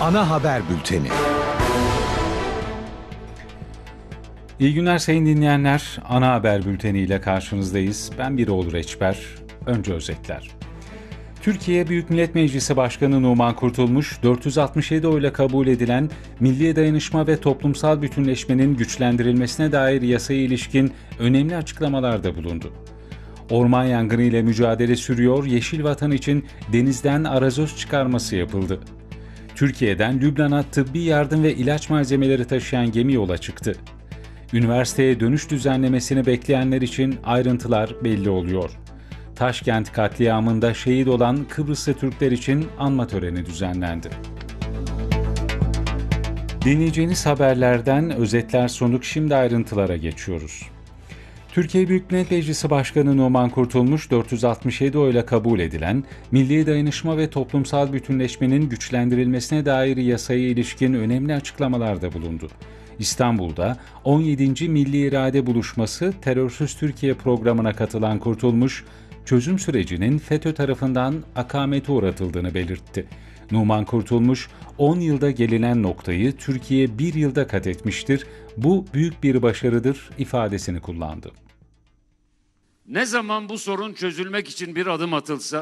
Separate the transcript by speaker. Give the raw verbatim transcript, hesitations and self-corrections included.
Speaker 1: Ana haber bülteni.
Speaker 2: İyi günler sayın dinleyenler. Ana haber bülteniyle karşınızdayız. Ben Birol Reçber. Önce özetler. Türkiye Büyük Millet Meclisi Başkanı Numan Kurtulmuş, dört yüz altmış yedi oyla kabul edilen Milli Dayanışma ve Toplumsal Bütünleşmenin güçlendirilmesine dair yasaya ilişkin önemli açıklamalarda bulundu. Orman yangını ile mücadele sürüyor, Yeşil Vatan için denizden arazöz çıkarması yapıldı. Türkiye'den Lübnan'a tıbbi yardım ve ilaç malzemeleri taşıyan gemi yola çıktı. Üniversiteye dönüş düzenlemesini bekleyenler için ayrıntılar belli oluyor. Taşkent katliamında şehit olan Kıbrıslı Türkler için anma töreni düzenlendi. Dinleyeceğiniz haberlerden özetler sunduk, şimdi ayrıntılara geçiyoruz. Türkiye Büyük Millet Meclisi Başkanı Numan Kurtulmuş, dört yüz altmış yedi oyla kabul edilen Milli Dayanışma ve Toplumsal Bütünleşmenin güçlendirilmesine dair yasaya ilişkin önemli açıklamalarda bulundu. İstanbul'da on yedinci Milli İrade Buluşması Terörsüz Türkiye programına katılan Kurtulmuş, çözüm sürecinin FETÖ tarafından akamete uğratıldığını belirtti. Numan Kurtulmuş, on yılda gelinen noktayı Türkiye bir yılda kat etmiştir, bu büyük bir başarıdır ifadesini kullandı.
Speaker 3: Ne zaman bu sorun çözülmek için bir adım atılsa,